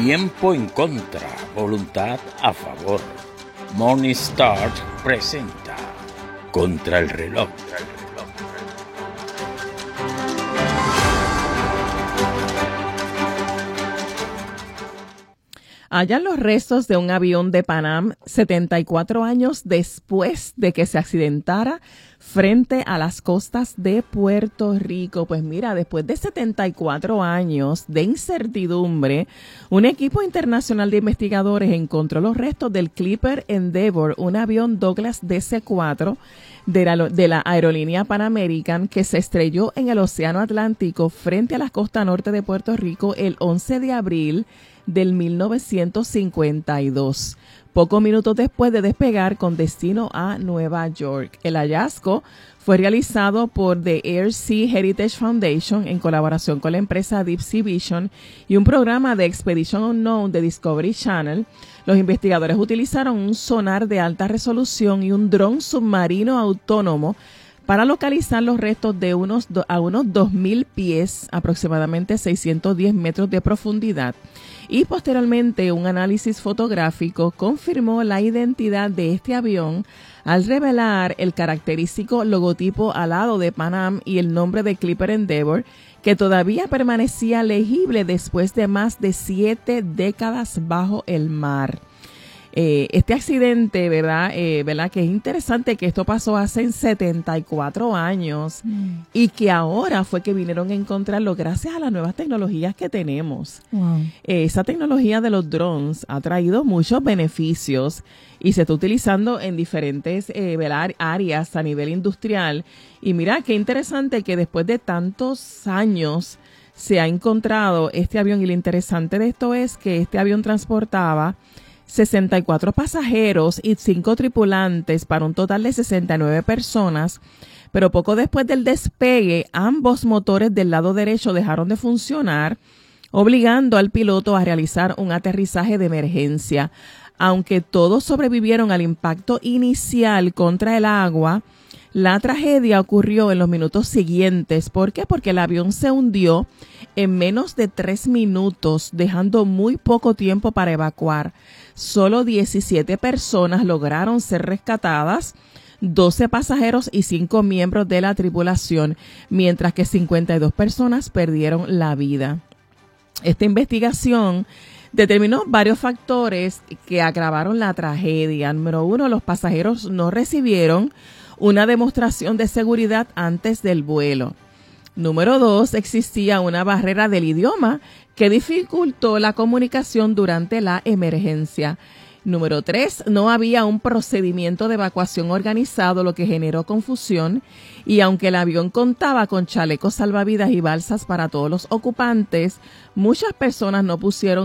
Tiempo en contra, voluntad a favor. Morningstar presenta Contra el reloj. Hallan los restos de un avión de Pan Am 74 años después de que se accidentara frente a las costas de Puerto Rico. Pues mira, después de 74 años de incertidumbre, un equipo internacional de investigadores encontró los restos del Clipper Endeavour, un avión Douglas DC-4 de la aerolínea Pan American que se estrelló en el Océano Atlántico frente a la costa norte de Puerto Rico el 11 de abril del 1952, pocos minutos después de despegar con destino a Nueva York. El hallazgo fue realizado por The Air Sea Heritage Foundation en colaboración con la empresa Deep Sea Vision y un programa de Expedition Unknown de Discovery Channel. Los investigadores utilizaron un sonar de alta resolución y un dron submarino autónomo para localizar los restos de unos 2.000 pies, aproximadamente 610 metros de profundidad. Y posteriormente un análisis fotográfico confirmó la identidad de este avión al revelar el característico logotipo alado de Pan Am y el nombre de Clipper Endeavour, que todavía permanecía legible después de más de 7 décadas bajo el mar. Este accidente, ¿verdad? Que es interesante que esto pasó hace 74 años y que ahora fue que vinieron a encontrarlo gracias a las nuevas tecnologías que tenemos. Wow. Esa tecnología de los drones ha traído muchos beneficios y se está utilizando en diferentes áreas a nivel industrial. Y mira, qué interesante que después de tantos años se ha encontrado este avión, y lo interesante de esto es que este avión transportaba 64 pasajeros y 5 tripulantes para un total de 69 personas, pero poco después del despegue, ambos motores del lado derecho dejaron de funcionar, obligando al piloto a realizar un aterrizaje de emergencia. Aunque todos sobrevivieron al impacto inicial contra el agua, la tragedia ocurrió en los minutos siguientes. ¿Por qué? Porque el avión se hundió en menos de 3 minutos, dejando muy poco tiempo para evacuar. Solo 17 personas lograron ser rescatadas, 12 pasajeros y 5 miembros de la tripulación, mientras que 52 personas perdieron la vida. Esta investigación determinó varios factores que agravaron la tragedia. Número 1, los pasajeros no recibieron una demostración de seguridad antes del vuelo. Número 2, existía una barrera del idioma que dificultó la comunicación durante la emergencia. Número 3, no había un procedimiento de evacuación organizado, lo que generó confusión. Y aunque el avión contaba con chalecos salvavidas y balsas para todos los ocupantes, muchas personas no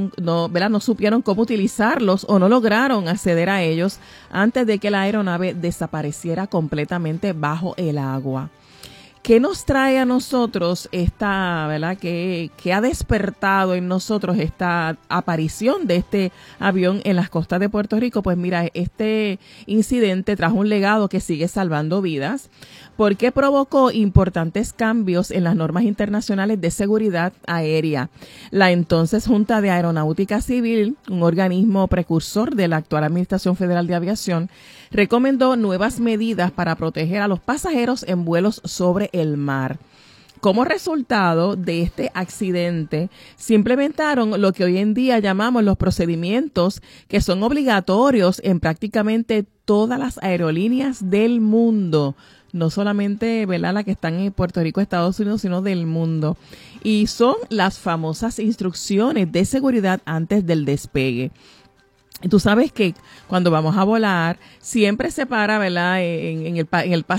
supieron cómo utilizarlos o no lograron acceder a ellos antes de que la aeronave desapareciera completamente bajo el agua. ¿Qué nos trae a nosotros esta, verdad, que ha despertado en nosotros esta aparición de este avión en las costas de Puerto Rico? Pues mira, este incidente trajo un legado que sigue salvando vidas, porque provocó importantes cambios en las normas internacionales de seguridad aérea. La entonces Junta de Aeronáutica Civil, un organismo precursor de la actual Administración Federal de Aviación, recomendó nuevas medidas para proteger a los pasajeros en vuelos sobre el mar. Como resultado de este accidente, se implementaron lo que hoy en día llamamos los procedimientos que son obligatorios en prácticamente todas las aerolíneas del mundo. No solamente, ¿verdad?, las que están en Puerto Rico, Estados Unidos, sino del mundo. Y son las famosas instrucciones de seguridad antes del despegue. Tú sabes que cuando vamos a volar, siempre se para, ¿verdad?, en el